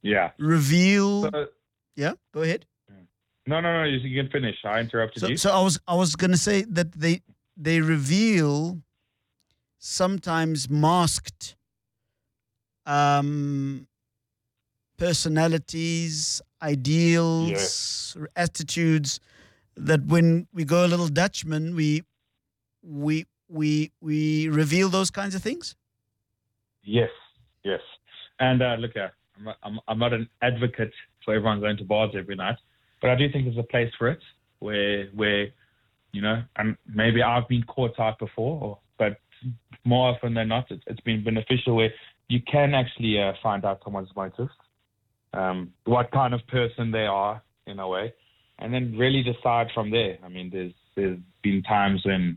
Yeah. reveal. So, Yeah, go ahead. no. You can finish. I interrupted you. So I was going to say that they reveal sometimes masked um, personalities, Yes. ideals, attitudes that when we go a little Dutchman, we reveal those kinds of things. Yes. Yes. And look, I'm not an advocate for everyone going to bars every night, but I do think there's a place for it where and maybe I've been caught out before, but more often than not, it's been beneficial where you can actually find out someone's motives, what kind of person they are in a way, and then really decide from there. I mean, there's been times when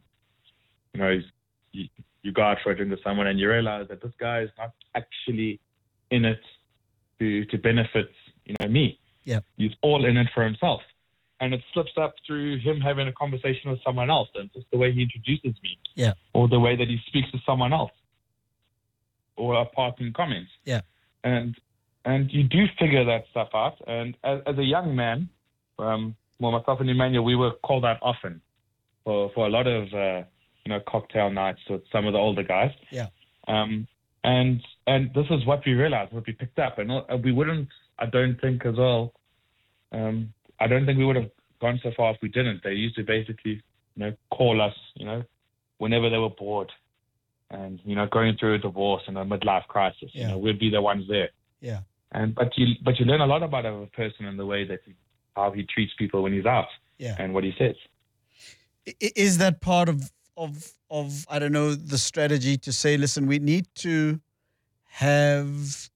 you go out for a drink with someone and you realize that this guy is not actually in it to benefit me. Yeah. He's all in it for himself. And it slips up through him having a conversation with someone else, and just the way he introduces me. Yeah. Or the way that he speaks to someone else. Or a parting comment. Yeah. And you do figure that stuff out. And as a young man, myself and Emmanuel, we were called out often for a lot of cocktail nights with some of the older guys. Yeah. And this is what we realized, what we picked up. And we wouldn't, I don't think as well, I don't think we would have gone so far if we didn't. They used to basically, call us, whenever they were bored and, going through a divorce and a midlife crisis. Yeah. We'd be the ones there. Yeah. But you learn a lot about a person and the way that how he treats people when he's out. Yeah. And what he says. Is that part of I don't know, the strategy to say, listen, we need to have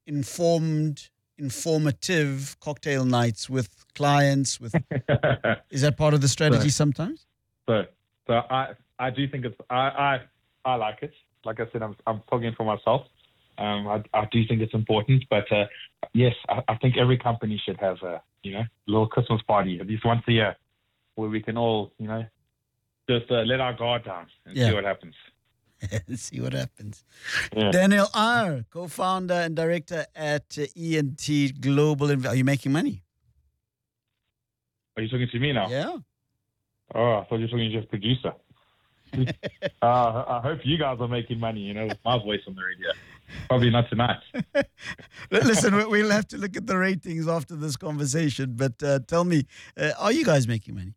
informative cocktail nights with clients? Is that part of the strategy sometimes? So I do think it's I like it. Like I said, I'm talking for myself. I do think it's important, but yes, I think every company should have a little Christmas party at least once a year, where we can all just let our guard down and see what happens. See what happens. Yeah. Daniel R., co-founder and director at E&T Global. Are you making money? Are you talking to me now? Yeah. Oh, I thought you were talking to just producer. I hope you guys are making money, with my voice on the radio. Probably not tonight. Listen, we'll have to look at the ratings after this conversation. But tell me, are you guys making money?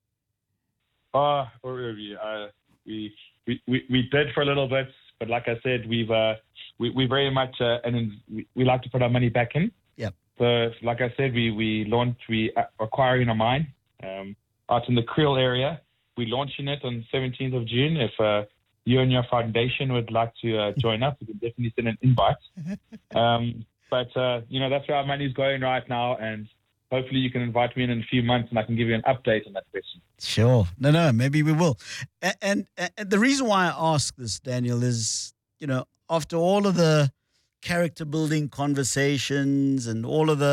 We did for a little bit, but like I said, we very much we like to put our money back in. Yep. So like I said, we acquiring a mine out in the Creole area. We're launching it on 17th of June. If you and your foundation would like to join us, you can definitely send an invite. But that's where our money's going right now, and hopefully you can invite me in a few months and I can give you an update on that question. Sure. No, maybe we will. And the reason why I ask this, Daniel, is, after all of the character building conversations and all of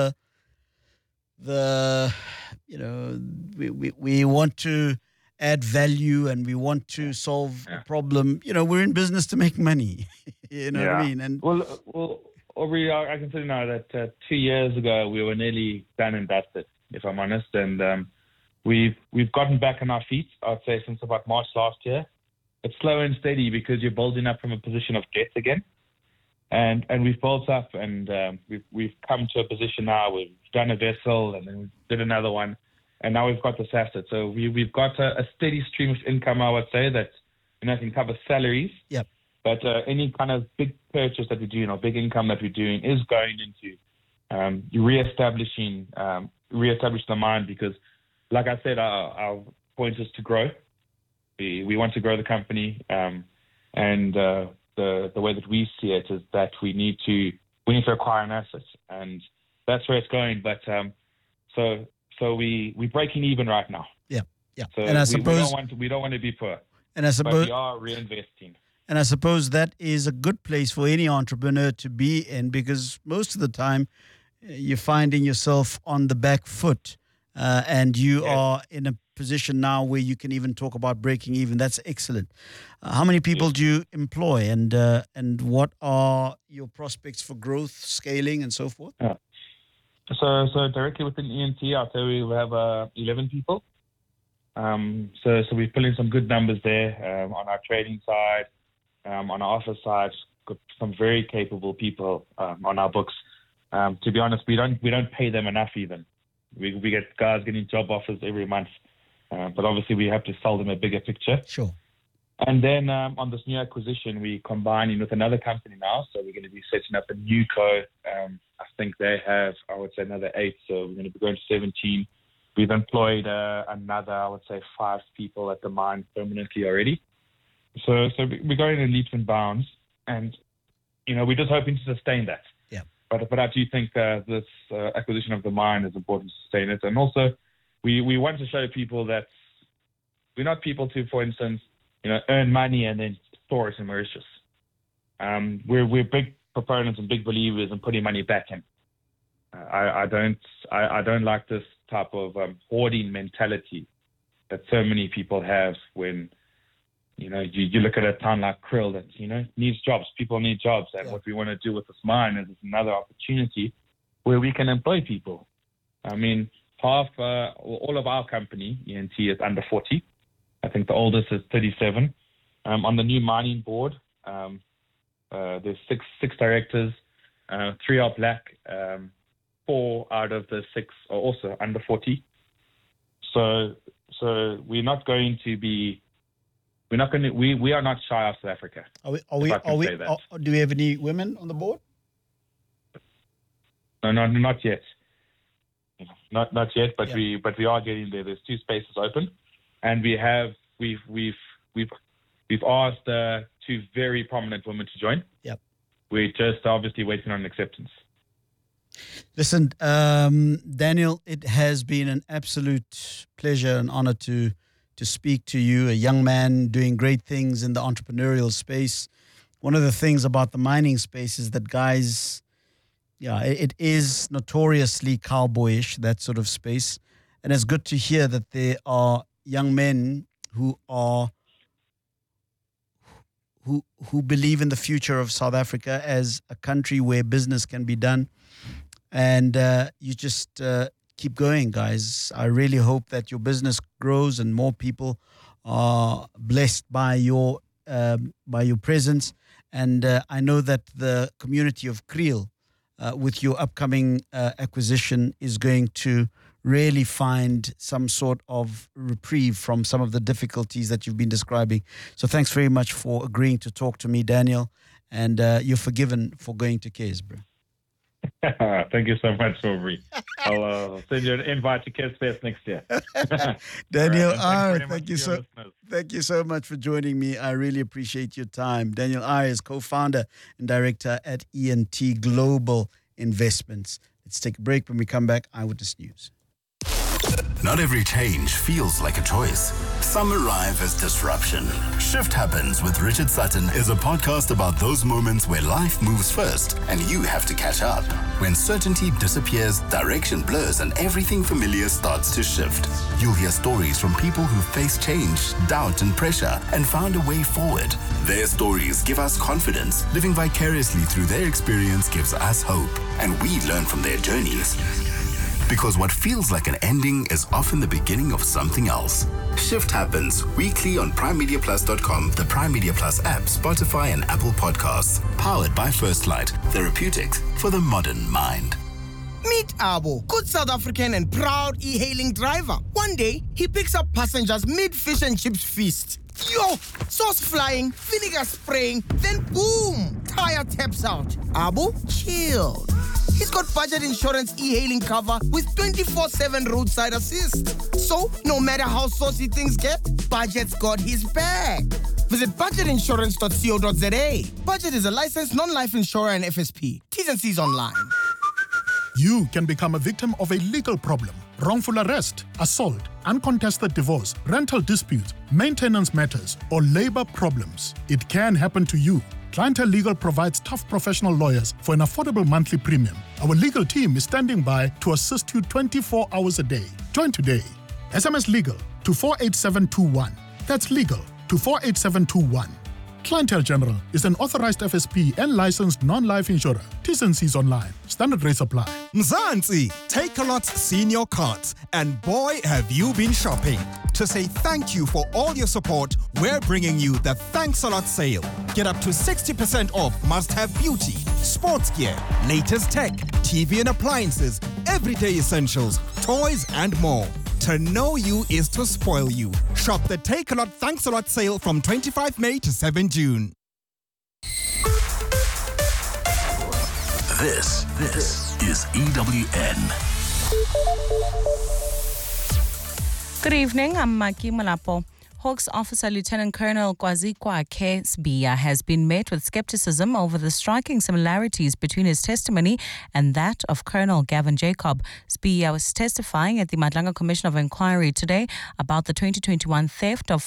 we want to add value and we want to solve a problem. We're in business to make money. What I mean? And well, Aubrey, I can tell you now that 2 years ago we were nearly done and dusted, if I'm honest, and we've gotten back on our feet. I'd say since about March last year. It's slow and steady because you're building up from a position of debt again, and we've built up and we've come to a position now. We've done a vessel and then we did another one, and now we've got this asset. So we've got a steady stream of income. I would say that can cover salaries. Yep. But any kind of big purchase that we're doing or big income that we're doing is going into reestablishing the mine, because, like I said, our point is to grow. We want to grow the company, and the way that we see it is that we need to acquire an asset, and that's where it's going. But so we're breaking even right now. Yeah. So and I suppose we don't want to be poor. And I suppose but we are reinvesting. And I suppose that is a good place for any entrepreneur to be in, because most of the time you're finding yourself on the back foot, and you are in a position now where you can even talk about breaking even. That's excellent. How many people do you employ, and what are your prospects for growth, scaling, and so forth? So directly within ENT, I'll say we have 11 people. So we pull in some good numbers there on our trading side, on our office side. Got some very capable people on our books. To be honest, we don't pay them enough even. We get guys getting job offers every month, but obviously we have to sell them a bigger picture. Sure. And then on this new acquisition, we combining with another company now. So we're going to be setting up a new co. I think they have, I would say, another 8. So we're going to be going to 17. We've employed another, I would say, 5 people at the mine permanently already. So we're going in leaps and bounds. And, we're just hoping to sustain that. Yeah. But I do think this acquisition of the mine is important to sustain it. And also, we want to show people that we're not people to, for instance, earn money and then store it in Mauritius. We're big proponents and big believers in putting money back in. I don't like this type of hoarding mentality that so many people have when you look at a town like Kriel that needs jobs. People need jobs, and what we want to do with this mine is another opportunity where we can employ people. I mean, all of our company ENT is under 40. I think the oldest is 37. On the new mining board, there's six directors. 3 are black. 4 out of the 6 are also under 40. So we're not going to be. We are not shy of South Africa. Do we have any women on the board? No, not yet. Not yet, but Yeah. we are getting there. There's 2 spaces open, and we've asked 2 very prominent women to join. Yep. We're just obviously waiting on acceptance. Listen, Daniel, it has been an absolute pleasure and honor to speak to you, a young man doing great things in the entrepreneurial space. One of the things about the mining space is that guys, it is notoriously cowboyish, that sort of space. And it's good to hear that there are young men who believe in the future of South Africa as a country where business can be done. And you just keep going, guys. I really hope that your business grows and more people are blessed by your presence. And I know that the community of Kriel, with your upcoming acquisition, is going to really find some sort of reprieve from some of the difficulties that you've been describing. So thanks very much for agreeing to talk to me, Daniel. And you're forgiven for going to Cairns, bro. Thank you so much, Aubrey. I'll send you an invite to Cairns Fest next year. Daniel, thank you so much for joining me. I really appreciate your time. Daniel Eyre is co-founder and director at ENT Global Investments. Let's take a break. When we come back, Eyewitness News. Not every change feels like a choice. Some arrive as disruption. Shift Happens with Richard Sutton is a podcast about those moments where life moves first and you have to catch up. When certainty disappears, direction blurs, and everything familiar starts to shift. You'll hear stories from people who faced change, doubt, and pressure and found a way forward. Their stories give us confidence. Living vicariously through their experience gives us hope, and we learn from their journeys. Because what feels like an ending is often the beginning of something else. Shift Happens weekly on PrimeMediaPlus.com, the Prime Media Plus app, Spotify, and Apple Podcasts. Powered by First Light, therapeutics for the modern mind. Meet Abo, good South African and proud e-hailing driver. One day, he picks up passengers mid-fish and chips feast. Yo, sauce flying, vinegar spraying, then boom, tire taps out. Abo, chilled. He's got budget insurance e-hailing cover with 24/7 roadside assist. So, no matter how saucy things get, Budget's got his back. Visit budgetinsurance.co.za. Budget is a licensed non-life insurer and FSP. T's and C's online. You can become a victim of a legal problem. Wrongful arrest, assault, uncontested divorce, rental disputes, maintenance matters, or labor problems. It can happen to you. Clientele Legal provides tough professional lawyers for an affordable monthly premium. Our legal team is standing by to assist you 24 hours a day. Join today. SMS Legal to 48721. That's legal to 48721. Clientele General is an authorized FSP and licensed non-life insurer. T's and C's online. Standard rates apply. Mzansi, Takealot's senior cards, and boy have you been shopping. To say thank you for all your support, we're bringing you the Thanks a Lot sale. Get up to 60% off must-have beauty, sports gear, latest tech, TV and appliances, everyday essentials, toys and more. To know you is to spoil you. Shop the Takealot Thanks a Lot sale from 25 May to 7 June. This is EWN. Good evening, I'm Maki Malapo. Hawks officer Lieutenant Colonel Kwazikwa K. Sibiya has been met with skepticism over the striking similarities between his testimony and that of Colonel Gavin Jacob. Sibiya was testifying at the Madlanga Commission of Inquiry today about the 2021 theft of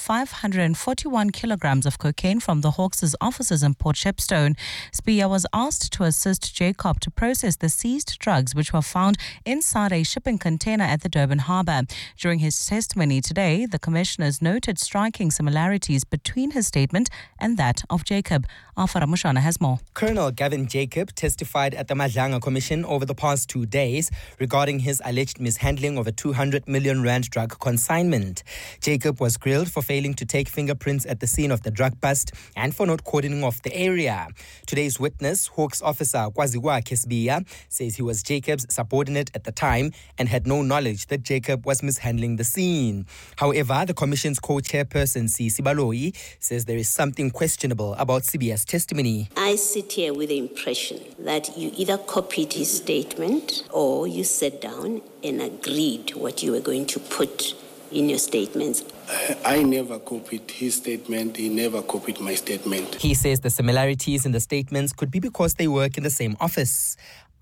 541 kilograms of cocaine from the Hawks' offices in Port Shepstone. Sibiya was asked to assist Jacob to process the seized drugs which were found inside a shipping container at the Durban harbour. During his testimony today, the commissioners noted striking similarities between his statement and that of Jacob. Afara Mushana has more. Colonel Gavin Jacob testified at the Madlanga Commission over the past 2 days regarding his alleged mishandling of a 200 million rand drug consignment. Jacob was grilled for failing to take fingerprints at the scene of the drug bust and for not cordoning off the area. Today's witness, Hawks officer Kwazikwa K. Sibiya, says he was Jacob's subordinate at the time and had no knowledge that Jacob was mishandling the scene. However, the commission's co-chairperson, Sisi Baloyi, says there is something questionable about Sibiya's testimony. I sit here with the impression that you either copied his statement or you sat down and agreed what you were going to put in your statements. I never copied his statement. He never copied my statement. He says the similarities in the statements could be because they work in the same office.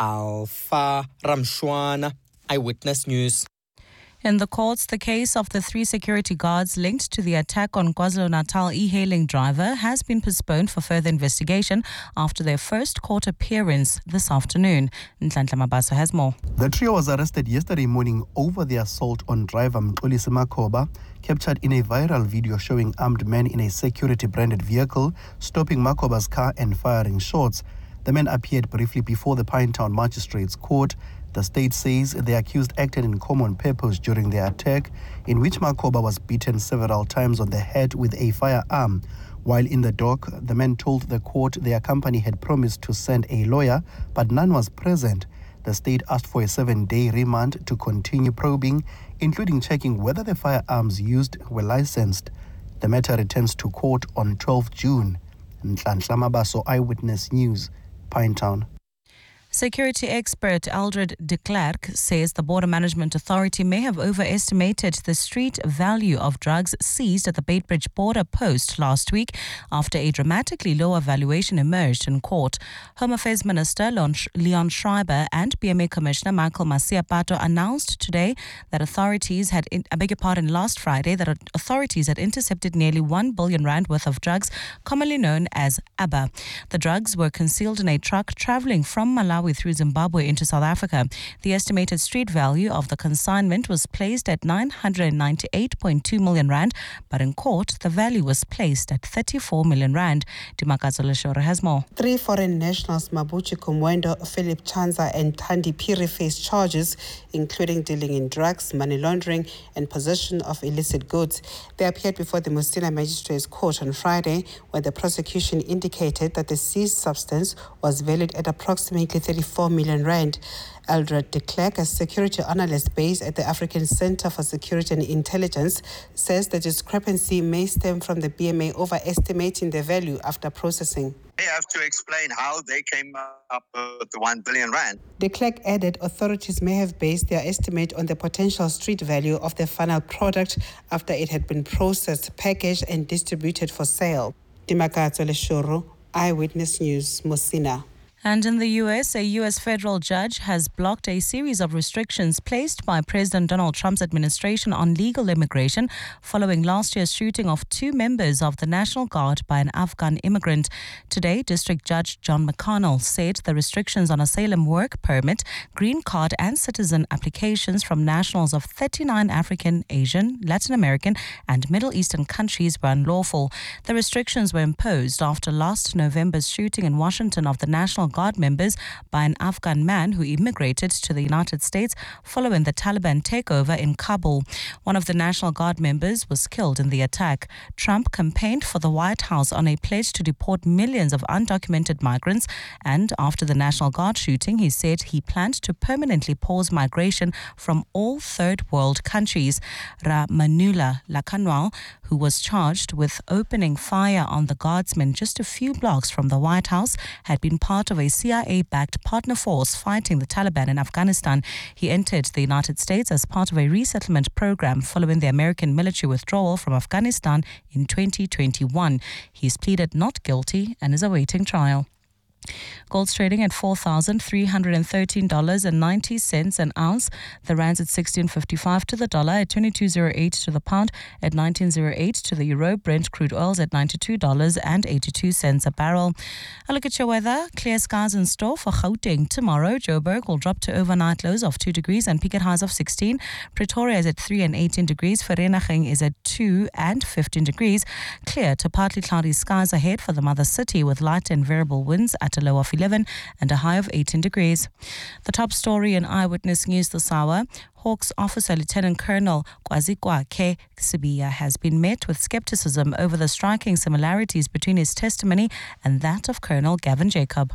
Alpha Ramshwana, Eyewitness News. In the courts, the case of the 3 security guards linked to the attack on KwaZulu-Natal e-hailing driver has been postponed for further investigation after their first court appearance this afternoon. Nhlanhla Mabasa has more. The trio was arrested yesterday morning over the assault on driver Mxolisi Makhoba, captured in a viral video showing armed men in a security-branded vehicle stopping Makhoba's car and firing shots. The men appeared briefly before the Pinetown Magistrates Court. The state says the accused acted in common purpose during the attack, in which Makhoba was beaten several times on the head with a firearm. While in the dock, the men told the court their company had promised to send a lawyer, but none was present. The state asked for a 7-day remand to continue probing, including checking whether the firearms used were licensed. The matter returns to court on 12 June. Nhlanhla Mabaso, Eyewitness News, Pinetown. Security expert Aldred de Klerk says the Border Management Authority may have overestimated the street value of drugs seized at the Beitbridge border post last week after a dramatically lower valuation emerged in court. Home Affairs Minister Leon Schreiber and BMA Commissioner Michael Masiapato announced today that authorities had intercepted nearly 1 billion rand worth of drugs, commonly known as ABBA. The drugs were concealed in a truck traveling from Malawi through Zimbabwe into South Africa. The estimated street value of the consignment was placed at 998.2 million rand, but in court the value was placed at 34 million rand. Dimakazo Leshore has more. 3 foreign nationals, Mabuchi Kumwendo, Philip Chanza and Thandi Phiri, face charges including dealing in drugs, money laundering and possession of illicit goods. They appeared before the Musina Magistrates Court on Friday, where the prosecution indicated that the seized substance was valued at approximately 34 million rand. Aldred de Klerk, a security analyst based at the African Center for Security and Intelligence, says the discrepancy may stem from the BMA overestimating the value after processing. They have to explain how they came up with the 1 billion rand. De Klerk added authorities may have based their estimate on the potential street value of the final product after it had been processed, packaged and distributed for sale. Dimakato Leshoro, Eyewitness News, Musina. And in the U.S., a U.S. federal judge has blocked a series of restrictions placed by President Donald Trump's administration on legal immigration following last year's shooting of 2 members of the National Guard by an Afghan immigrant. Today, District Judge John McConnell said the restrictions on asylum work permit, green card and citizen applications from nationals of 39 African, Asian, Latin American and Middle Eastern countries were unlawful. The restrictions were imposed after last November's shooting in Washington of the National Guard members by an Afghan man who immigrated to the United States following the Taliban takeover in Kabul. One of the National Guard members was killed in the attack. Trump campaigned for the White House on a pledge to deport millions of undocumented migrants, and after the National Guard shooting, he said he planned to permanently pause migration from all third world countries. Ramanula Lakanwal, who was charged with opening fire on the guardsmen just a few blocks from the White House, had been part of a CIA-backed partner force fighting the Taliban in Afghanistan. He entered the United States as part of a resettlement program following the American military withdrawal from Afghanistan in 2021. He's pleaded not guilty and is awaiting trial. Gold's trading at $4,313.90 an ounce. The rand's at 16.55 to the dollar, at 22.08 to the pound, at 19.08 to the euro. Brent crude oil's at $92.82 a barrel. A look at your weather. Clear skies in store for Gauteng tomorrow. Joburg will drop to overnight lows of 2 degrees and peak at highs of 16. Pretoria is at 3 and 18 degrees. Vereeniging is at 2 and 15 degrees. Clear to partly cloudy skies ahead for the mother city with light and variable winds at a low of 11 and a high of 18 degrees. The top story in Eyewitness News this hour. Hawks officer Lieutenant Colonel Kwazikwa Sibiya has been met with skepticism over the striking similarities between his testimony and that of Colonel Gavin Jacob.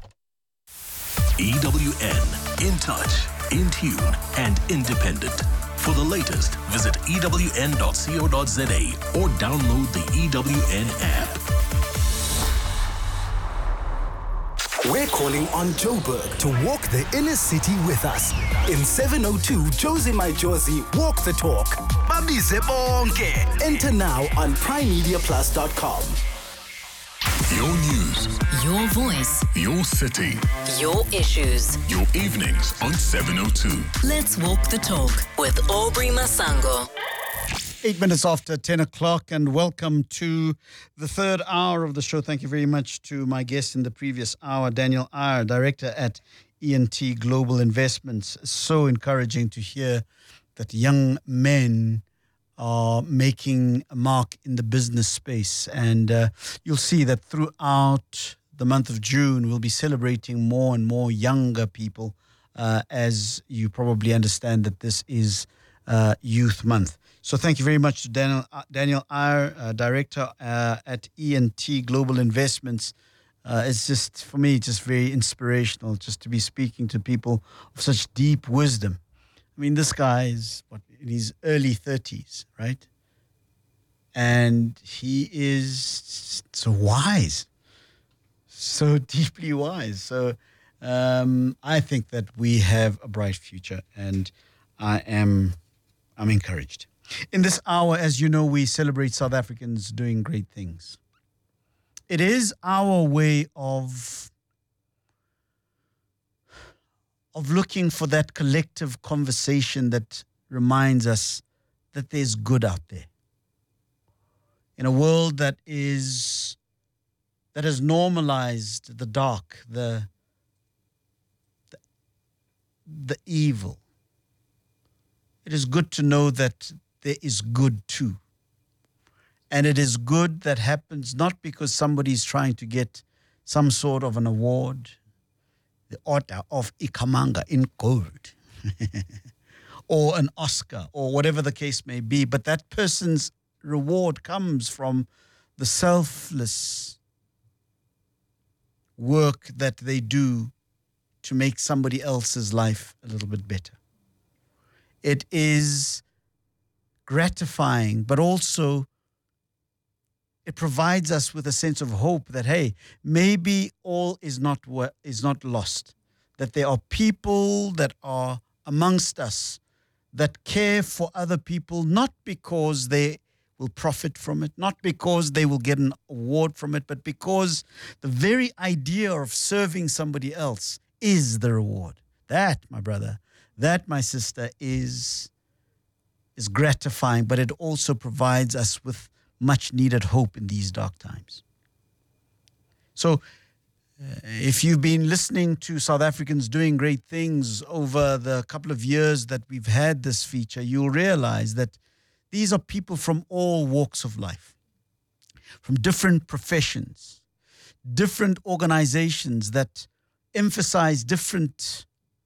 EWN, in touch, in tune and independent. For the latest, visit ewn.co.za or download the EWN app. We're calling on Joburg to walk the inner city with us. In 702 Josie My Josie Walk the Talk. Babize bonke. Enter now on primemediaplus.com. Your news, your voice, your city, your issues, your evenings on 702. Let's walk the talk with Aubrey Masango. 8 minutes after 10 o'clock, and welcome to the third hour of the show. Thank you very much to my guest in the previous hour, Daniel Eyre, Director at ENT Global Investments. So encouraging to hear that young men are making a mark in the business space. And you'll see that throughout the month of June, we'll be celebrating more and more younger people, as you probably understand that this is Youth Month. So thank you very much to Daniel Eyre, Director at ENT Global Investments. It's just, for me, just very inspirational just to be speaking to people of such deep wisdom. I mean, this guy is in his early 30s, right? And he is so wise, so deeply wise. So I think that we have a bright future, and I'm encouraged. In this hour, as you know, we celebrate South Africans doing great things. It is our way of looking for that collective conversation that reminds us that there's good out there. In a world that has normalized the dark, the evil, it is good to know that there is good too. And it is good that happens not because somebody is trying to get some sort of an award, the Order of Ikamanga in gold, or an Oscar, or whatever the case may be, but that person's reward comes from the selfless work that they do to make somebody else's life a little bit better. It is gratifying, but also it provides us with a sense of hope that, hey, maybe all is not lost, that there are people that are amongst us that care for other people, not because they will profit from it, not because they will get an award from it, but because the very idea of serving somebody else is the reward. That, my brother, that, my sister, is gratifying, but it also provides us with much needed hope in these dark times. So if you've been listening to South Africans doing great things over the couple of years that we've had this feature, you'll realize that these are people from all walks of life, from different professions, different organizations that emphasize different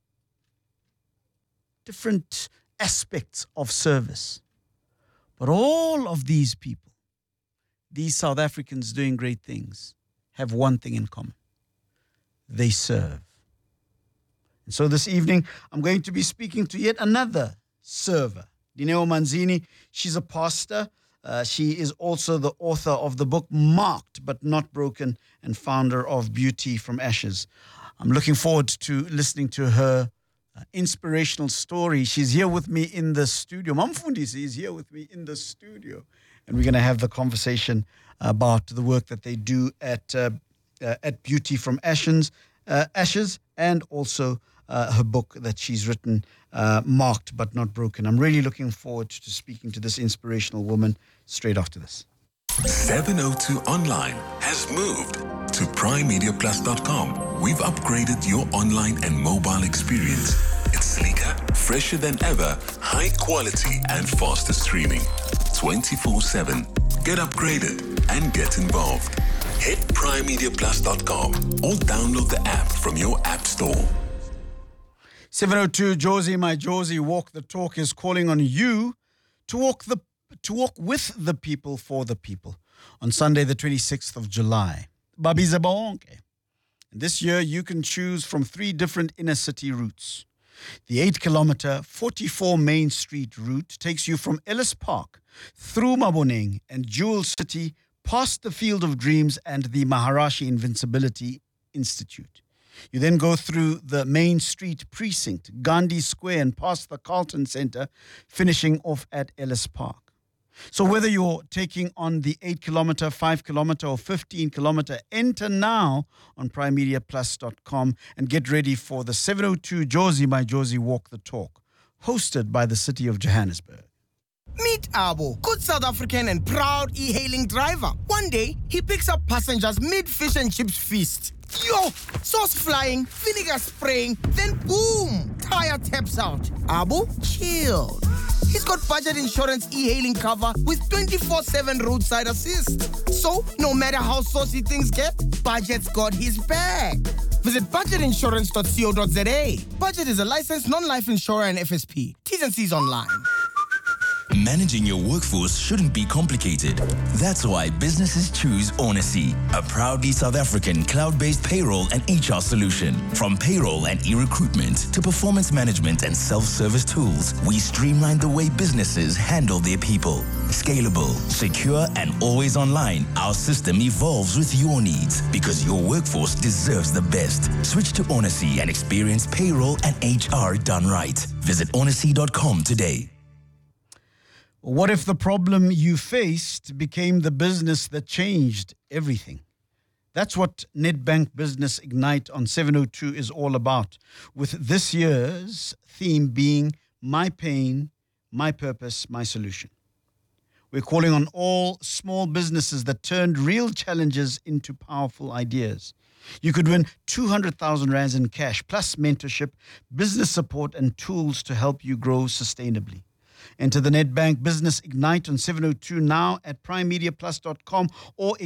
aspects of service. But all of these people, these South Africans doing great things, have one thing in common. They serve. And so this evening, I'm going to be speaking to yet another server, Dineo Manzini. She's a pastor. She is also the author of the book Marked But Not Broken and founder of Beauty from Ashes. I'm looking forward to listening to her inspirational story. She's here with me in the studio. Mamfundisi is here with me in the studio. And we're going to have the conversation about the work that they do at Beauty from Ashes, and also her book that she's written, Marked But Not Broken. I'm really looking forward to speaking to this inspirational woman straight after this. 702 Online has moved to primemediaplus.com. We've upgraded your online and mobile experience. It's sleeker, fresher than ever, high quality and faster streaming. 24/7. Get upgraded and get involved. Hit primemediaplus.com or download the app from your app store. 702 Josie, my Josie, Walk the Talk is calling on you to walk with the people for the people on Sunday the 26th of July. Babiza bonke. This year you can choose from 3 different inner city routes. The 8-kilometer, 44 Main Street route takes you from Ellis Park through Maboneng and Jewel City, past the Field of Dreams and the Maharashi Invincibility Institute. You then go through the Main Street precinct, Gandhi Square, and past the Carlton Center, finishing off at Ellis Park. So whether you're taking on the 8-kilometer, 5-kilometer, or 15-kilometer, enter now on primemediaplus.com and get ready for the 702 Josie, my Josie, Walk the Talk, hosted by the City of Johannesburg. Meet Abo, good South African and proud e-hailing driver. One day, he picks up passengers mid-fish and chips feast. Yo, sauce flying, vinegar spraying, then boom, tire taps out. Abo, chill. He's got budget insurance e-hailing cover with 24/7 roadside assist. So, no matter how saucy things get, Budget's got his back. Visit budgetinsurance.co.za. Budget is a licensed non-life insurer and FSP. T's and C's online. Managing your workforce shouldn't be complicated. That's why businesses choose Onacy, a proudly South African cloud-based payroll and HR solution. From payroll and e-recruitment to performance management and self-service tools, we streamline the way businesses handle their people. Scalable, secure, and always online, our system evolves with your needs because your workforce deserves the best. Switch to Onacy and experience payroll and HR done right. Visit onacy.com today. What if the problem you faced became the business that changed everything? That's what Nedbank Business Ignite on 702 is all about, with this year's theme being My Pain, My Purpose, My Solution. We're calling on all small businesses that turned real challenges into powerful ideas. You could win 200,000 rands in cash, plus mentorship, business support, and tools to help you grow sustainably. Enter the Nedbank Business Ignite on 702 now at primemediaplus.com or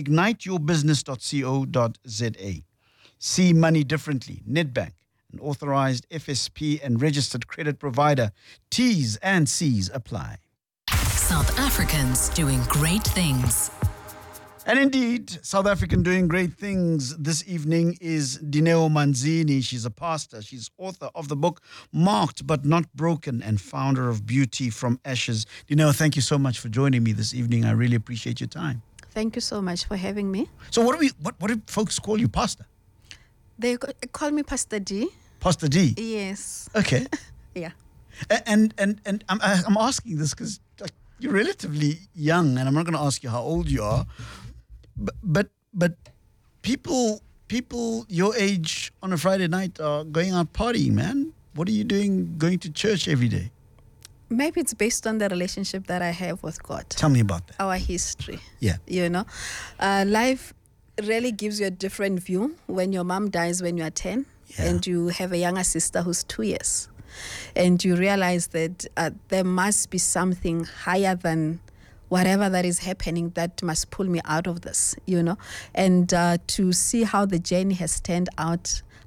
igniteyourbusiness.co.za. See money differently. Nedbank, an authorized FSP and registered credit provider. T's and C's apply. South Africans doing great things. And indeed, South African doing great things this evening is Dineo Manzini. She's a pastor. She's author of the book Marked But Not Broken and founder of Beauty from Ashes. Dineo, thank you so much for joining me this evening. I really appreciate your time. Thank you so much for having me. So what do folks call you, Pastor? They call me Pastor D. Pastor D? Yes. Okay. Yeah. And I'm asking this because you're relatively young, and I'm not going to ask you how old you are. But people your age on a Friday night are going out partying, man. What are you doing going to church every day? Maybe it's based on the relationship that I have with God. Tell me about that. Our history. Yeah. You know, life really gives you a different view when your mom dies when you are 10 and you have a younger sister who's 2 years. And you realize that there must be something higher than whatever that is happening that must pull me out of this, you know. And to see how the journey has turned out,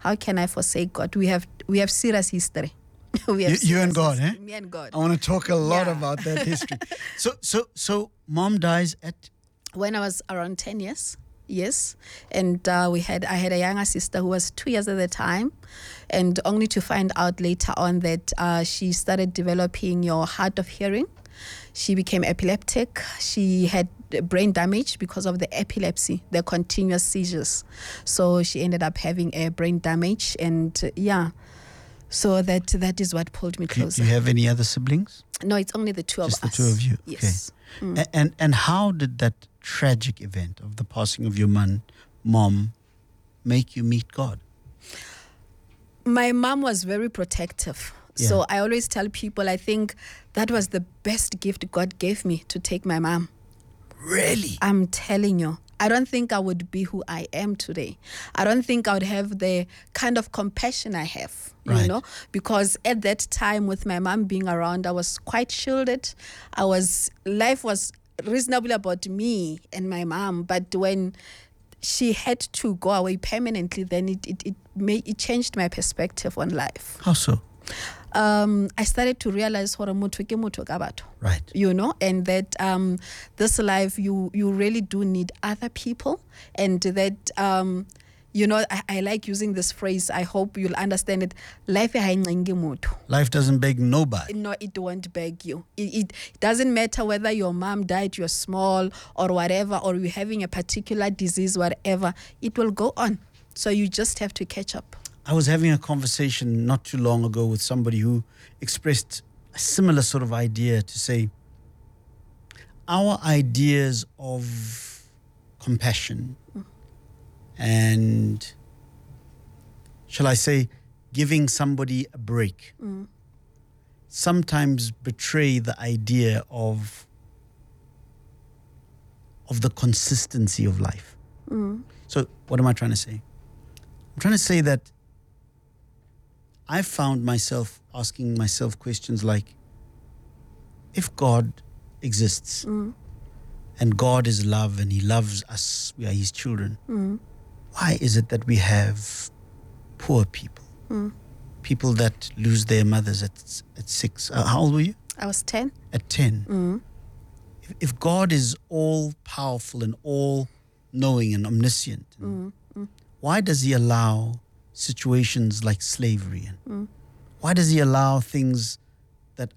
how can I forsake God? We have serious history. You and God, eh? Me and God. I want to talk a lot about that history. So mom dies at? When I was around 10 years. Yes, and I had a younger sister who was 2 years at the time, and only to find out later on that she started developing your hard of hearing. She became epileptic. She had brain damage because of the epilepsy, the continuous seizures. So she ended up having a brain damage, and so that is what pulled me closer. Do you have any other siblings? No, it's only the two of us. Just the two of you. Yes. Okay. And how did that tragic event of the passing of your mom make you meet God? My mom was very protective. Yeah. So I always tell people, I think that was the best gift God gave me, to take my mom. Really? I'm telling you. I don't think I would be who I am today. I don't think I would have the kind of compassion I have, you know, because at that time with my mom being around, I was quite shielded. Life was reasonable about me and my mom, but when she had to go away permanently, then it changed my perspective on life. How so? I started to realize right, you know, and that this life you really do need other people, and that you know, I like using this phrase. I hope you'll understand it. Life doesn't beg nobody. No, it won't beg you. It doesn't matter whether your mom died, you're small or whatever, or you're having a particular disease, whatever. It will go on. So you just have to catch up. I was having a conversation not too long ago with somebody who expressed a similar sort of idea, to say our ideas of compassion and, shall I say, giving somebody a break sometimes betray the idea of the consistency of life. So what am I trying to say? I'm trying to say that I found myself asking myself questions like, if God exists and God is love and he loves us, we are his children, why is it that we have poor people? People that lose their mothers at 6. How old were you? I was 10. At 10. If God is all powerful and all knowing and omniscient, why does he allow situations like slavery? And why does he allow things that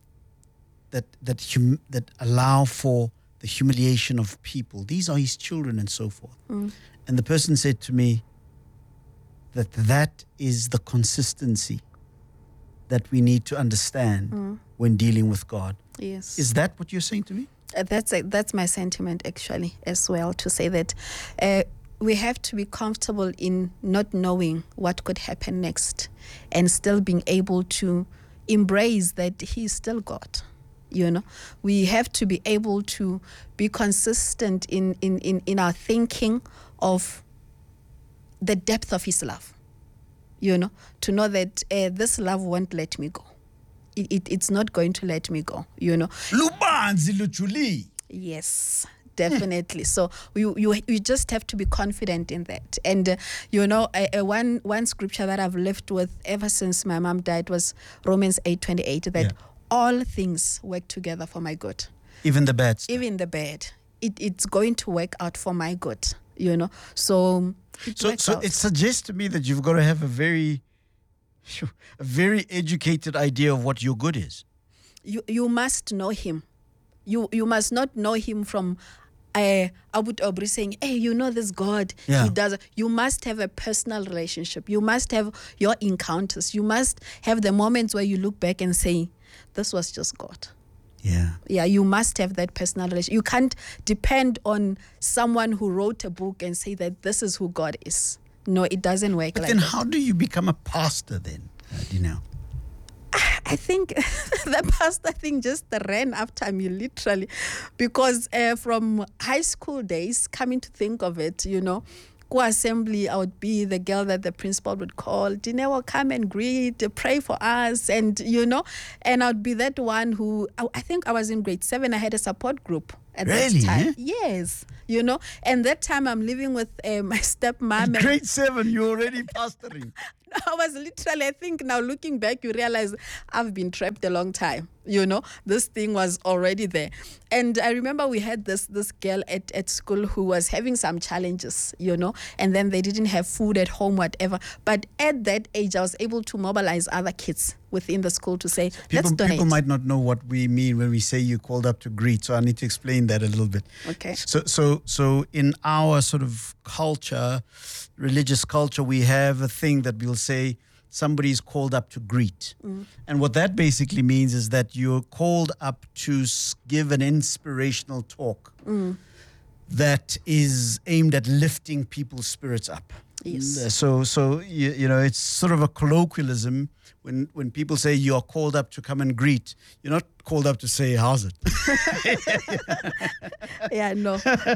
allow for the humiliation of people? These are his children and so forth. And the person said to me that is the consistency that we need to understand when dealing with God. Yes. Is that what you're saying to me? That's my sentiment actually as well, to say that we have to be comfortable in not knowing what could happen next and still being able to embrace that he is still God. You know, we have to be able to be consistent in our thinking of the depth of his love. You know, to know that this love won't let me go. It's not going to let me go, you know. Lubanzi luchuli. Yes, definitely. So you just have to be confident in that. And, you know, one scripture that I've lived with ever since my mom died was Romans 8:28, that all things work together for my good. Even the bad stuff. Even the bad. It's going to work out for my good, you know. So it suggests to me that you've got to have a very educated idea of what your good is. You must know him. You must not know him from Abu Obri saying, hey, you know this God. Yeah. He does. You must have a personal relationship. You must have your encounters. You must have the moments where you look back and say, this was just God. Yeah. Yeah, you must have that personal relationship. You can't depend on someone who wrote a book and say that this is who God is. No, it doesn't work but like then that. How do you become a pastor then, Dineo? I think the pastor thing just ran after me, literally. Because from high school days, coming to think of it, you know, Go assembly, I would be the girl that the principal would call. Dinewo, come and greet, pray for us, and and I'd be that one who I think I was in grade 7. I had a support group at that time. Yes, and that time I'm living with my stepmom. In grade 7, you're already pastoring. I was literally, I think now looking back, you realize I've been trapped a long time. This thing was already there. And I remember we had this girl at school who was having some challenges, and then they didn't have food at home, whatever. But at that age, I was able to mobilize other kids within the school to say, let's donate. People might not know what we mean when we say you called up to greet, so I need to explain that a little bit. Okay. So in our sort of culture, religious culture, we have a thing that we'll say somebody's called up to greet. And what that basically means is that you're called up to give an inspirational talk that is aimed at lifting people's spirits up. Yes. So it's sort of a colloquialism when people say you are called up to come and greet. You're not called up to say, how's it? Yeah, no.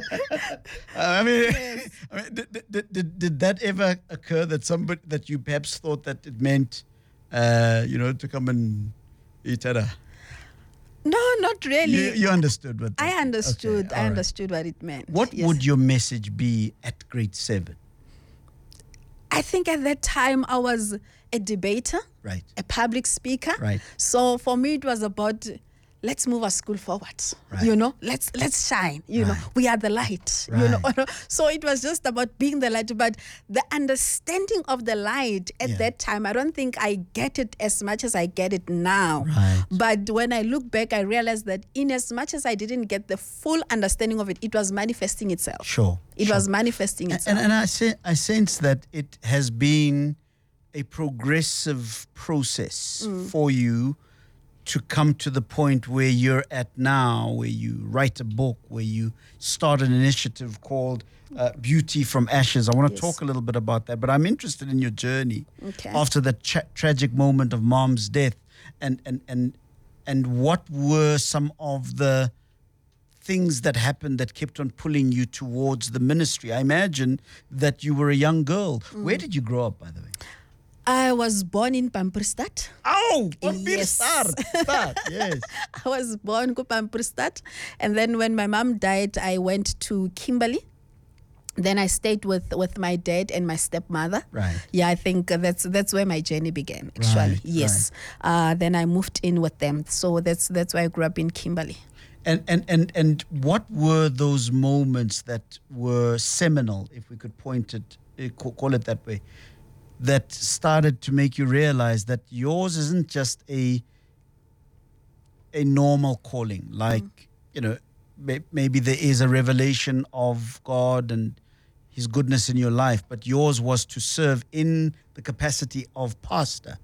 Did that ever occur that you perhaps thought that it meant, to come and eat at a... No, not really. You understood what that I understood. Okay, I understood what it meant. What would your message be at grade 7? I think at that time I was a debater, right, a public speaker. Right. So for me it was about let's move our school forward. Right. Let's shine. Right. We are the light. Right. So it was just about being the light. But the understanding of the light at that time, I don't think I get it as much as I get it now. Right. But when I look back, I realized that in as much as I didn't get the full understanding of it, it was manifesting itself. Sure. It was manifesting itself. And I sense that it has been a progressive process for you to come to the point where you're at now, where you write a book, where you start an initiative called Beauty from Ashes. I want to talk a little bit about that, but I'm interested in your journey after the tragic moment of Mom's death, and what were some of the things that happened that kept on pulling you towards the ministry. I imagine that you were a young girl. Where did you grow up, by the way? I was born in Pamperstad. Oh, yes. Yes. I was born in Pamperstad. And then when my mom died, I went to Kimberley. Then I stayed with my dad and my stepmother. Right. Yeah, I think that's where my journey began, actually. Right, yes. right. Then I moved in with them. So that's why I grew up in Kimberley. And what were those moments that were seminal, if we could call it that way, that started to make you realize that yours isn't just a normal calling, like, maybe there is a revelation of God and His goodness in your life, but yours was to serve in the capacity of pastor.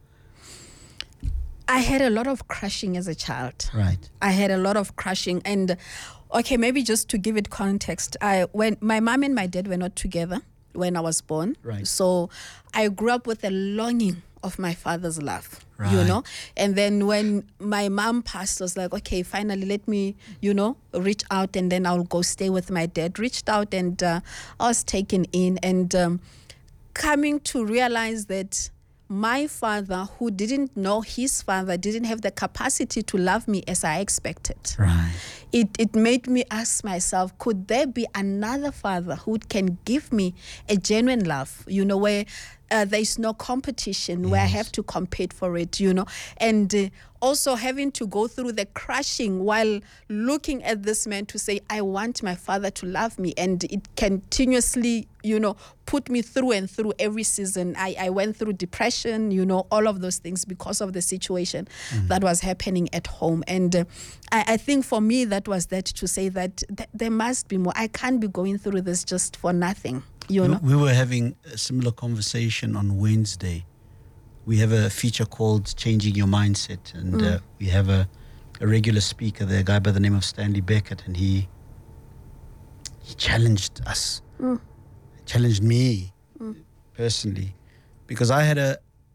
I had a lot of crushing as a child. Right. I had a lot of crushing. And, maybe just to give it context, when my mom and my dad were not together when I was born. Right. So I grew up with a longing of my father's love, Right. And then when my mom passed, I was like, okay, finally let me, reach out and then I'll go stay with my dad. Reached out and I was taken in and coming to realize that my father, who didn't know his father, didn't have the capacity to love me as I expected. Right. It made me ask myself, could there be another father who can give me a genuine love, where there's no competition, where I have to compete for it, and also having to go through the crushing while looking at this man to say, I want my father to love me. And it continuously, put me through and through every season. I went through depression, all of those things because of the situation that was happening at home. And I think for me, that was that to say that there must be more. I can't be going through this just for nothing. We were having a similar conversation on Wednesday. We have a feature called Changing Your Mindset, and we have a regular speaker there, a guy by the name of Stanley Beckett, and he challenged us, challenged me personally, because I had a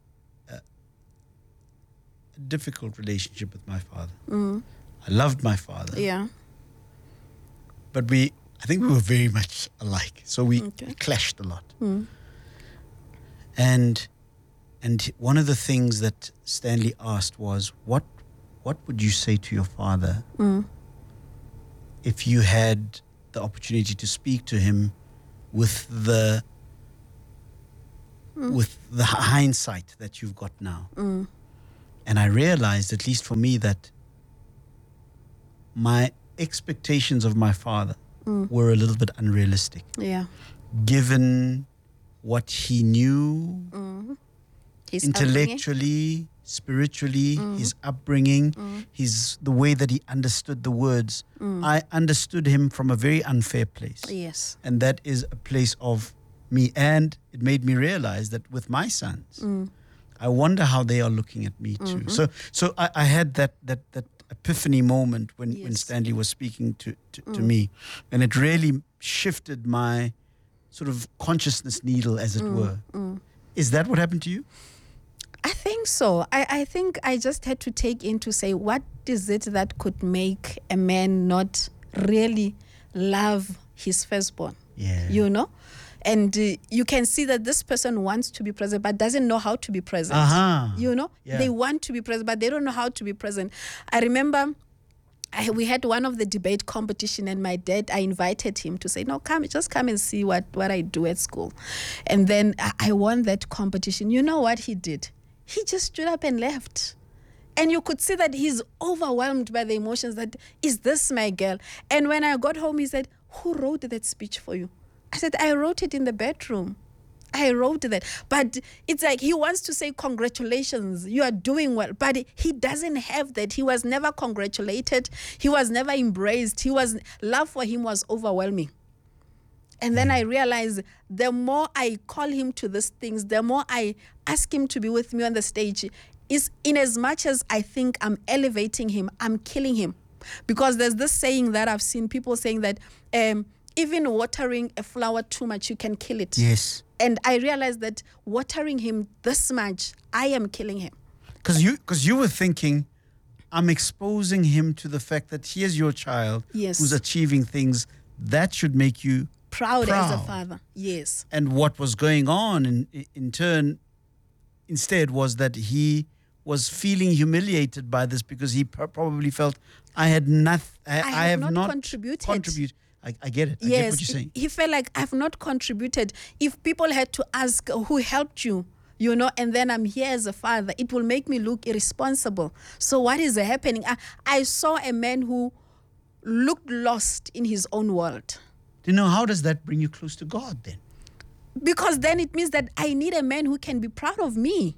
difficult relationship with my father. I loved my father. Yeah. But we I think we were very much alike. So we clashed a lot. And one of the things that Stanley asked was, what would you say to your father if you had the opportunity to speak to him with the hindsight that you've got now? And I realized, at least for me, that my expectations of my father were a little bit unrealistic. Yeah. Given what he knew His intellectually, spiritually, his upbringing, the way that he understood the words. I understood him from a very unfair place. Yes. And that is a place of me. And it made me realize that with my sons, I wonder how they are looking at me too. So I had that epiphany moment when Stanley was speaking to me, and it really shifted my sort of consciousness needle, as it were. Is that what happened to you? I think so. I think I just had to take in to say, what is it that could make a man not really love his firstborn? Yeah. You know? And you can see that this person wants to be present but doesn't know how to be present. You know? Yeah. They want to be present but they don't know how to be present. I remember we had one of the debate competition, and my dad, I invited him to say, no, just come and see what I do at school. And then I won that competition. You know what he did? He just stood up and left. And you could see that he's overwhelmed by the emotions that, is this my girl? And when I got home, he said, who wrote that speech for you? I said, I wrote it in the bedroom. I wrote that. But it's like he wants to say, congratulations, you are doing well. But he doesn't have that. He was never congratulated. He was never embraced. Love for him was overwhelming. And then I realized the more I call him to these things, the more I ask him to be with me on the stage, is in as much as I think I'm elevating him, I'm killing him. Because there's this saying that I've seen people saying that even watering a flower too much, you can kill it. Yes. And I realized that watering him this much, I am killing him. Because you were thinking, I'm exposing him to the fact that here's your child who's achieving things that should make you proud as a father. Yes. And what was going on in turn, instead, was that he was feeling humiliated by this because he probably felt, I had nothing. I have not contributed. I get it. I get what you're saying. He felt like I've not contributed. If people had to ask who helped you, you know, and then I'm here as a father, it will make me look irresponsible. So what is happening? I saw a man who looked lost in his own world. You know, how does that bring you close to God then? Because then it means that I need a man who can be proud of me.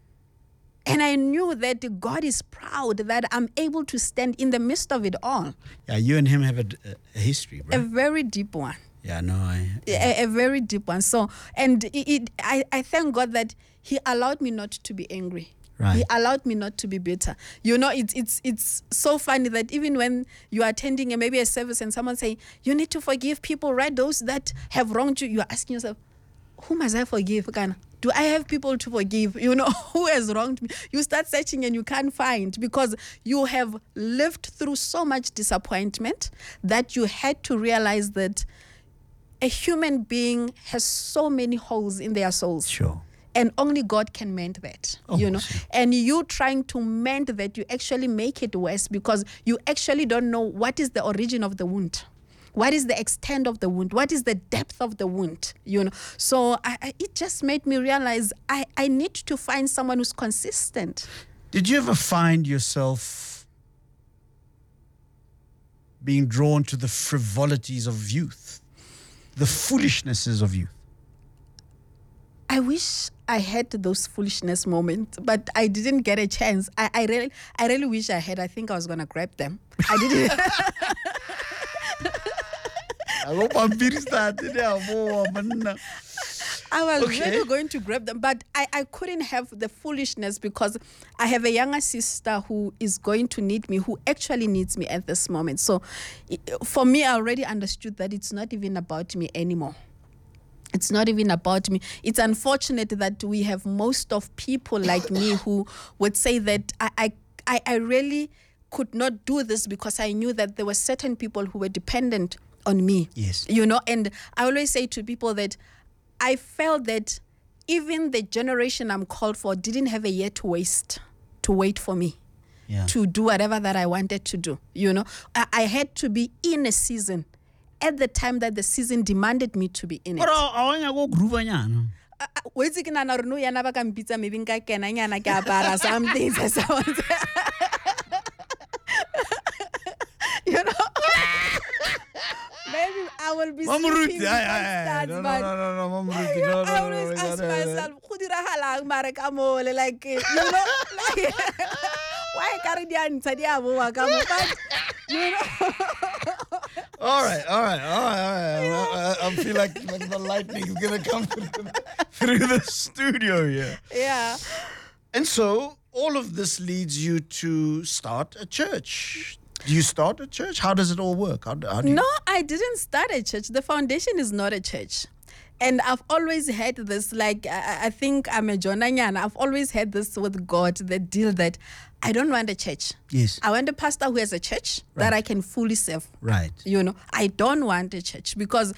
And I knew that God is proud that I'm able to stand in the midst of it all. Yeah, you and him have a history, right? A very deep one. Yeah, no, a very deep one. So, and I thank God that He allowed me not to be angry. Right. He allowed me not to be bitter. You know, it's so funny that even when you are attending maybe a service and someone say, you need to forgive people, right? Those that have wronged you, you are asking yourself, who must I forgive, Ghana? Do I have people to forgive? You know, who has wronged me? You start searching and you can't find, because you have lived through so much disappointment that you had to realize that a human being has so many holes in their souls. Sure. And only God can mend that, you know. And you trying to mend that, you actually make it worse because you actually don't know what is the origin of the wound. What is the extent of the wound? What is the depth of the wound? You know, so it just made me realize I need to find someone who's consistent. Did you ever find yourself being drawn to the frivolities of youth, the foolishnesses of youth? I wish I had those foolishness moments, but I didn't get a chance. I really wish I had. I think I was gonna grab them. I didn't. I was really going to grab them, but I couldn't have the foolishness because I have a younger sister who is going to need me, who actually needs me at this moment. So for me, I already understood that it's not even about me anymore. It's not even about me. It's unfortunate that we have most of people like me who would say that I really could not do this because I knew that there were certain people who were dependent on me. Yes. You know, and I always say to people that I felt that even the generation I'm called for didn't have a year to wait for me. Yeah. To do whatever that I wanted to do. You know, I had to be in a season at the time that the season demanded me to be in it. Wait a second, maybe something. You know, maybe I will be sleeping No, I always ask myself, like, you know, like, why can't you know? All right. I feel like the lightning is going to come through the studio here. Yeah. And so all of this leads you to start a church. Do you start a church? How does it all work? How do you... No, I didn't start a church. The foundation is not a church. And I've always had this, like, I think I'm a Jonanyan. I've always had this with God, the deal that I don't want a church. Yes. I want a pastor who has a church that I can fully serve. Right. You know, I don't want a church because...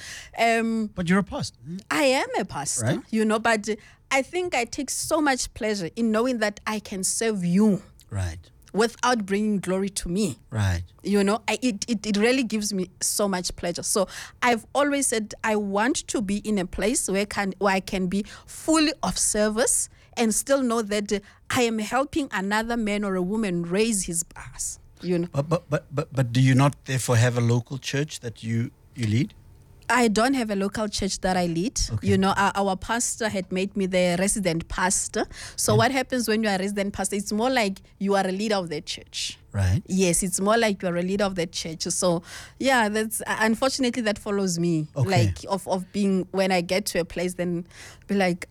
but you're a pastor. I am a pastor, right? You know, but I think I take so much pleasure in knowing that I can serve you. Right. Without bringing glory to me. Right. You know, it really gives me so much pleasure. So I've always said I want to be in a place where I can be fully of service and still know that I am helping another man or a woman raise his bars. You know. But do you not therefore have a local church that you lead? I don't have a local church that I lead. Okay. You know, our pastor had made me the resident pastor. So what happens when you are a resident pastor? It's more like you are a leader of the church. Right. Yes, it's more like you are a leader of the church. So, yeah, that's unfortunately that follows me. Okay. Like of being, when I get to a place, then be like,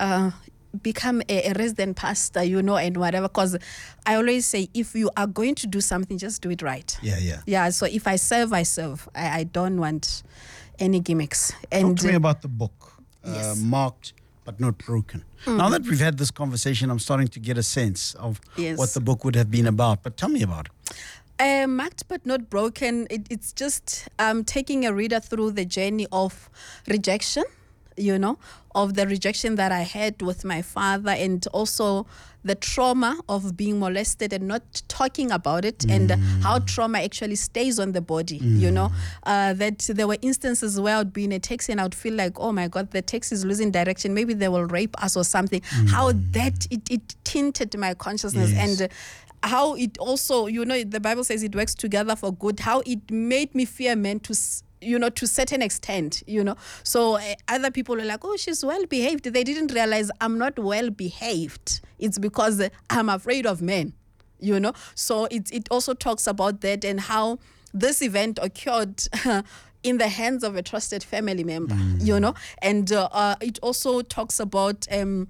become a resident pastor, you know, and whatever. Because I always say, if you are going to do something, just do it right. Yeah. Yeah, so if I serve, I serve. I don't want any gimmicks. And talk to me about the book, yes. Marked but Not Broken. Now that we've had this conversation, I'm starting to get a sense of what the book would have been about. But tell me about it. Marked but Not Broken, it's just taking a reader through the journey of rejection, you know, of the rejection that I had with my father, and also the trauma of being molested and not talking about it, and how trauma actually stays on the body, you know. That there were instances where I'd be in a taxi and I'd feel like, oh my God, the taxi is losing direction. Maybe they will rape us or something. How that, it tinted my consciousness. Yes. And how it also, you know, the Bible says it works together for good, how it made me fear men to, you know, to a certain extent, you know. So other people were like, oh, she's well behaved. They didn't realize I'm not well behaved. It's because I'm afraid of men, you know. So it also talks about that and how this event occurred in the hands of a trusted family member, you know. And it also talks about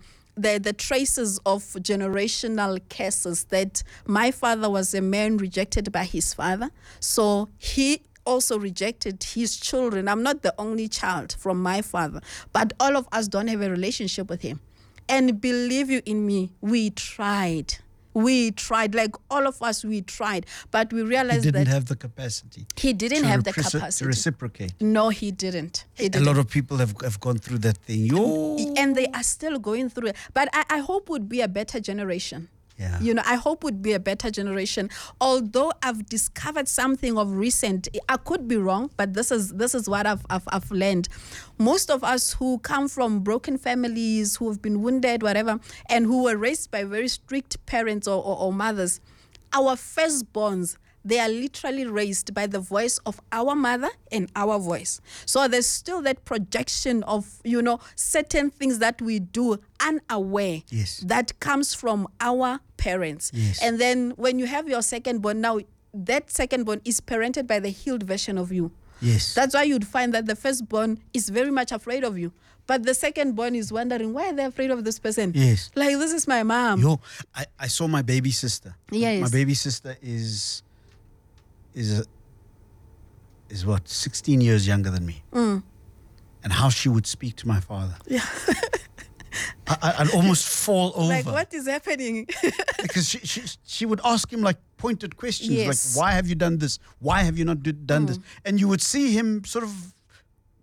the traces of generational curses, that my father was a man rejected by his father. So he also rejected his children. I'm not the only child from my father, but all of us don't have a relationship with him. And believe you in me, we tried, like all of us, we tried, but we realized he that didn't have the capacity. He didn't have the capacity to reciprocate. No, he didn't. A lot of people have gone through that thing. And they are still going through it. But I hope would be a better generation. Yeah. You know, I hope would be a better generation. Although I've discovered something of recent, I could be wrong, but this is what I've learned. Most of us who come from broken families, who have been wounded, whatever, and who were raised by very strict parents or mothers, our firstborns, they are literally raised by the voice of our mother and our voice. So there's still that projection of, you know, certain things that we do unaware, that comes from our parents. Yes. And then when you have your secondborn, now that secondborn is parented by the healed version of you. Yes. That's why you'd find that the firstborn is very much afraid of you. But the secondborn is wondering, why are they afraid of this person? Yes. Like, this is my mom. I saw my baby sister. Yes. My baby sister is what, 16 years younger than me. And how she would speak to my father. Yeah. I'd almost fall over. Like, what is happening? Because she would ask him like pointed questions, Yes. like, why have you done this? Why have you not done this? And you would see him sort of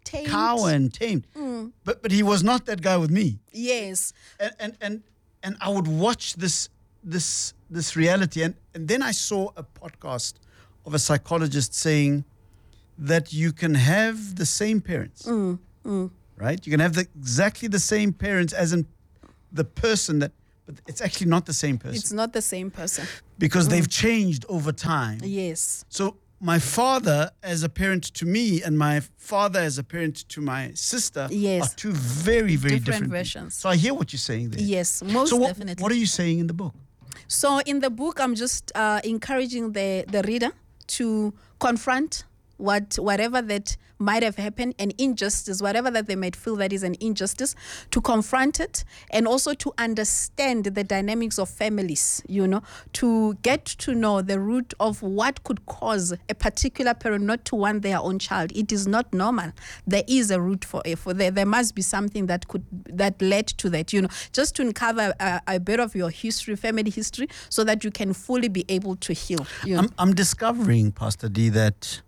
tamed. Cower and tamed. But he was not that guy with me. Yes. And I would watch this reality, and then I saw a podcast of a psychologist saying that you can have the same parents, right? You can have exactly the same parents as in the person but it's actually not the same person. It's not the same person. Because they've changed over time. Yes. So my father as a parent to me and my father as a parent to my sister are two very, very different versions. So I hear what you're saying there. Yes, most definitely. What are you saying in the book? So in the book, I'm just encouraging the reader to confront whatever that might have happened, an injustice, whatever that they might feel that is an injustice, to confront it, and also to understand the dynamics of families, to get to know the root of what could cause a particular parent not to want their own child. It is not normal. There is a root for there must be something that led to that, just to uncover a bit of your history, family history, so that you can fully be able to heal. I'm discovering, Pastor D, that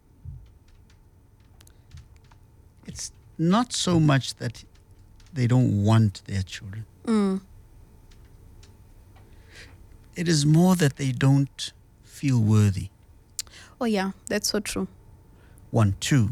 it's not so much that they don't want their children. It is more that they don't feel worthy. Oh, yeah, that's so true. 1, 2.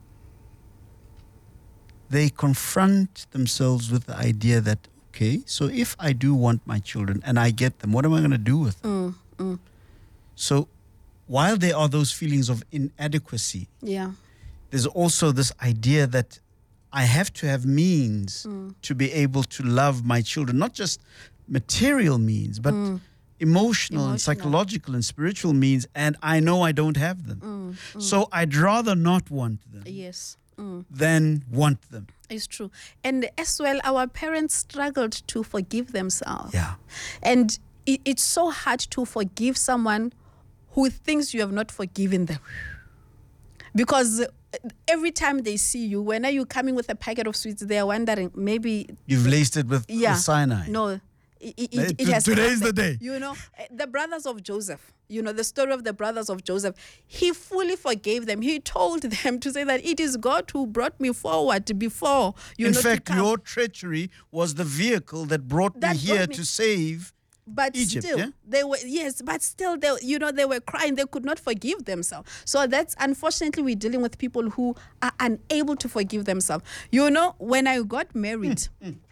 They confront themselves with the idea that, okay, so if I do want my children and I get them, what am I going to do with them? So while there are those feelings of inadequacy, there's also this idea that I have to have means to be able to love my children, not just material means, but emotional and psychological and spiritual means, and I know I don't have them. So I'd rather not want them than want them. It's true. And as well, our parents struggled to forgive themselves. Yeah. And it's so hard to forgive someone who thinks you have not forgiven them. Because every time they see you, when are you coming with a packet of sweets, they are wondering, maybe... You've laced it with cyanide. No, it has Today's happened. the day. The brothers of Joseph, the story of the brothers of Joseph, he fully forgave them. He told them to say that it is God who brought me forward before. In fact, your treachery was the vehicle that brought me here to save Egypt, still, they were they were crying. They could not forgive themselves. So that's, unfortunately, we're dealing with people who are unable to forgive themselves. When I got married,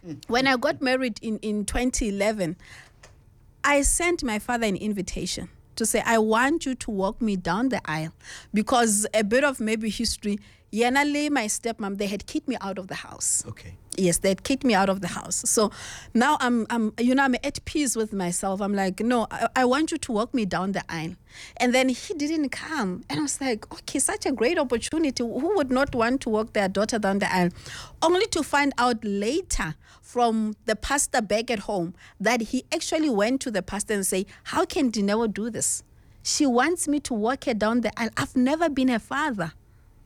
in 2011, I sent my father an invitation to say, I want you to walk me down the aisle, because a bit of maybe history. Yanale, my stepmom, they had kicked me out of the house. Okay. Yes, they had kicked me out of the house. So now I'm at peace with myself. I'm like, no, I want you to walk me down the aisle. And then he didn't come. And I was like, okay, such a great opportunity. Who would not want to walk their daughter down the aisle? Only to find out later from the pastor back at home that he actually went to the pastor and say, how can Dineo do this? She wants me to walk her down the aisle. I've never been her father.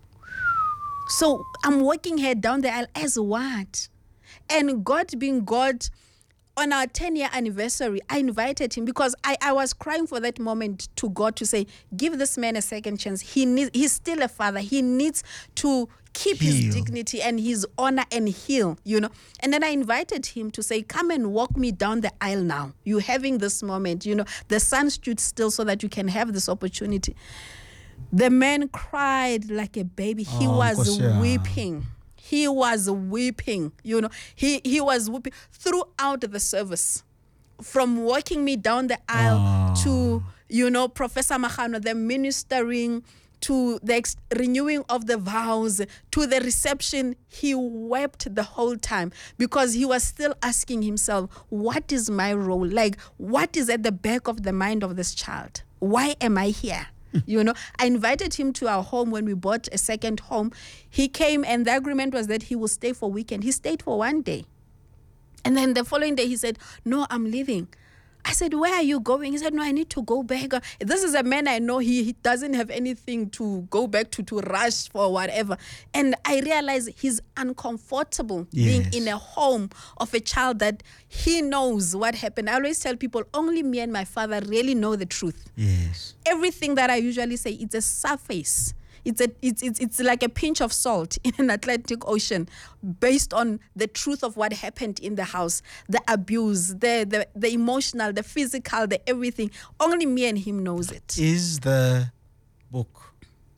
So I'm walking her down the aisle as what? And God being God, on our 10-year anniversary, I invited him because I was crying for that moment to God to say, give this man a second chance. He's still a father. He needs to keep his dignity and his honor and heal, And then I invited him to say, come and walk me down the aisle now. You're having this moment, the sun stood still so that you can have this opportunity. The man cried like a baby. He was weeping. He was weeping. He was weeping throughout the service, from walking me down the aisle to, Professor Mahano, the ministering, to the renewing of the vows, to the reception. He wept the whole time because he was still asking himself, what is my role? Like, what is at the back of the mind of this child? Why am I here? I invited him to our home when we bought a second home. He came, and the agreement was that he will stay for a weekend. He stayed for one day. And then the following day, he said, no, I'm leaving. I said, where are you going? He said, no, I need to go back. This is a man I know. He doesn't have anything to go back to rush for whatever. And I realized he's uncomfortable being in a home of a child that he knows what happened. I always tell people, only me and my father really know the truth. Yes. Everything that I usually say, it's a surface. It's like a pinch of salt in an Atlantic Ocean, based on the truth of what happened in the house, the abuse, the emotional, the physical, the everything. Only me and him knows it. Is the book,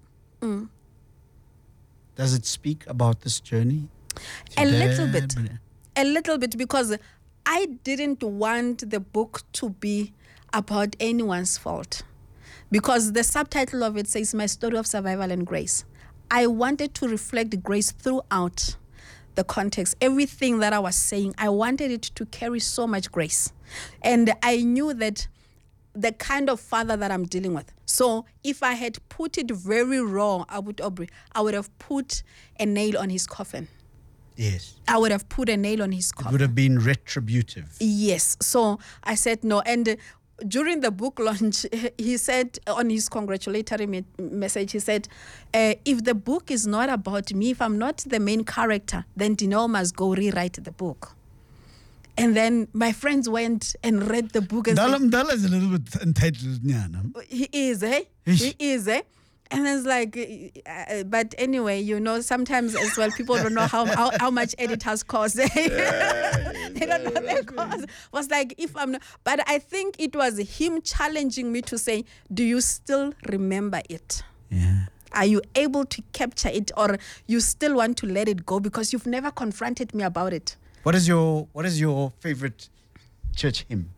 does it speak about this journey? A little bit, because I didn't want the book to be about anyone's fault, because the subtitle of it says My Story of Survival and Grace. I wanted to reflect grace throughout the context. Everything that I was saying, I wanted it to carry so much grace. And I knew that the kind of father that I'm dealing with. So if I had put it very raw, I would have put a nail on his coffin. Yes. I would have put a nail on his coffin. It would have been retributive. Yes. So I said no. And during the book launch, he said on his congratulatory message, he said, if the book is not about me, if I'm not the main character, then Dineo must go rewrite the book. And then my friends went and read the book. And Dala is a little bit entitled. He is, eh? He is, eh? And it's like, but anyway, sometimes as well, people don't know how much editors cost. They don't know their cost. Was like, if I'm not, but I think it was him challenging me to say, do you still remember it? Yeah. Are you able to capture it, or you still want to let it go because you've never confronted me about it? What is your favorite church hymn?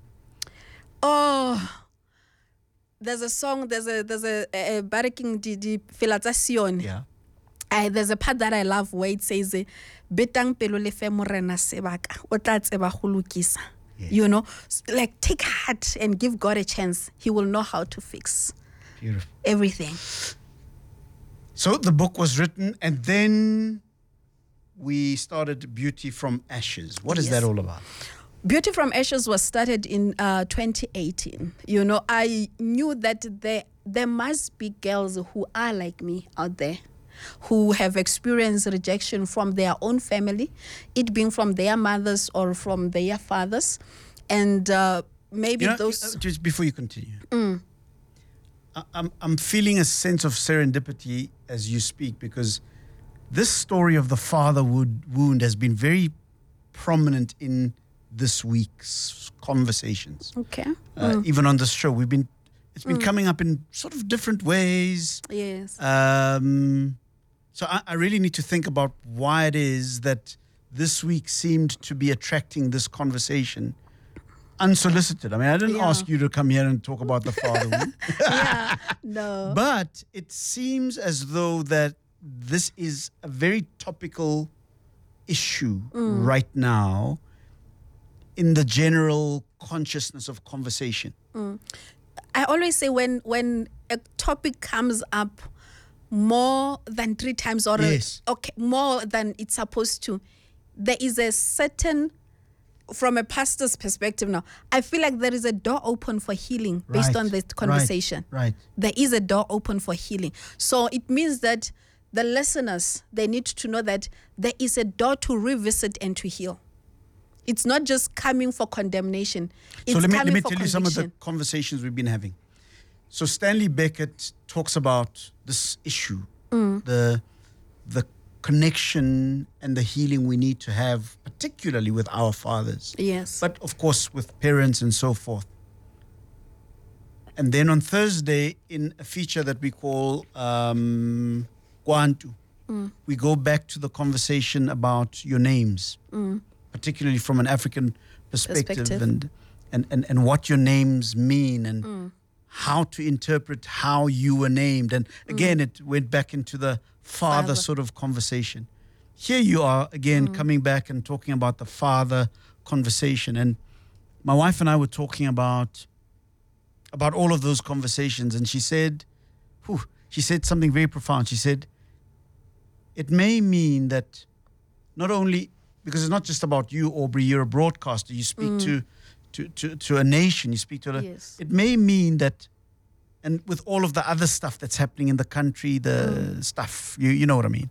Oh, there's a song. There's a Baraking di Filatsa Sion. Yeah. There's a part that I love where it says, "Betang pelo le fe morena sebaka, o tla tseba go lokisa." Like take heart and give God a chance. He will know how to fix everything. So the book was written, and then we started Beauty from Ashes. What is that all about? Beauty from Ashes was started in 2018. I knew that there must be girls who are like me out there, who have experienced rejection from their own family, it being from their mothers or from their fathers. And maybe those... Just before you continue. I'm feeling a sense of serendipity as you speak, because this story of the father wound has been very prominent in this week's conversations. Okay. Even on this show, it's been coming up in sort of different ways. Yes. So I really need to think about why it is that this week seemed to be attracting this conversation unsolicited. I mean, I didn't ask you to come here and talk about the father wound. No. But it seems as though that this is a very topical issue right now in the general consciousness of conversation. I always say when a topic comes up more than 3 times or more than it's supposed to, there is a certain, from a pastor's perspective now, I feel like there is a door open for healing based on this conversation. Right. There is a door open for healing. So it means that the listeners, they need to know that there is a door to revisit and to heal. It's not just coming for condemnation. It's so let me for tell you some of the conversations we've been having. So Stanley Beckett talks about this issue, the connection and the healing we need to have, particularly with our fathers. Yes. But of course with parents and so forth. And then on Thursday, in a feature that we call Kwantu, we go back to the conversation about your names, particularly from an African perspective. And what your names mean and how to interpret how you were named. And again, it went back into the father sort of conversation. Here you are again coming back and talking about the father conversation. And my wife and I were talking about all of those conversations, and she said something very profound. She said, it may mean that not only, because it's not just about you, Aubrey, you're a broadcaster, you speak to a nation, you speak to it may mean that, and with all of the other stuff that's happening in the country, the stuff, you know what I mean.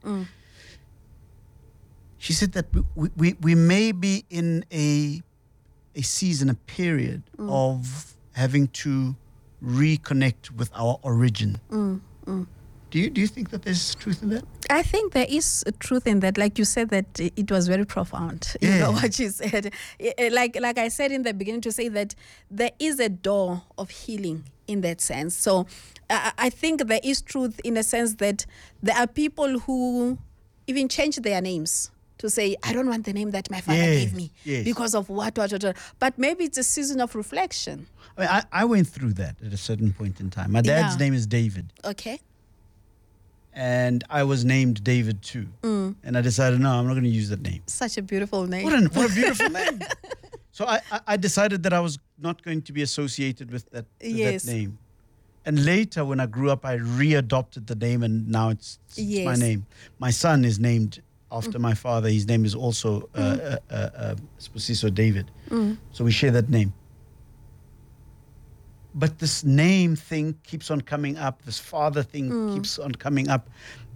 She said that we may be in a season, a period of having to reconnect with our origin. Do you think that there's truth in that? I think there is truth in that. Like you said, that it was very profound. You know what you said. Like I said in the beginning, to say that there is a door of healing in that sense. So I think there is truth in a sense that there are people who even change their names to say, I don't want the name that my father gave me because of what. But maybe it's a season of reflection. I mean, I went through that at a certain point in time. My dad's name is David. Okay. And I was named David too. And I decided, no, I'm not going to use that name. Such a beautiful name. What a beautiful name. So I decided that I was not going to be associated with that name. And later, when I grew up, I readopted the name, and now it's my name. My son is named after my father. His name is also Spusiso David. So we share that name. But this name thing keeps on coming up. This father thing keeps on coming up.